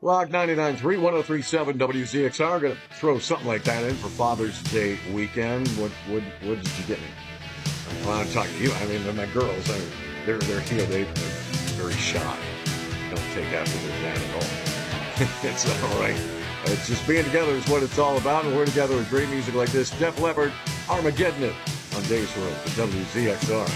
Rock 99.3, 103.7 WZXR. Going to throw something like that in for Father's Day weekend. What did you get me? Well, I'm talking to you. I mean, my girls, they're very shy. Don't take after their dad at all. It's all right. It's just being together is what it's all about, and we're together with great music like this. Def Leppard, Armageddon It on Days Road for WZXR.